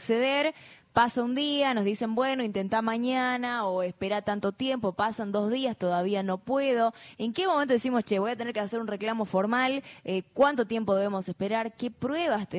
acceder. Pasa un día, nos dicen, bueno, intentá mañana o espera tanto tiempo, pasan 2 días, todavía no puedo. ¿En qué momento decimos, che, voy a tener que hacer un reclamo formal? ¿Cuánto tiempo debemos esperar? ¿Qué pruebas tenemos?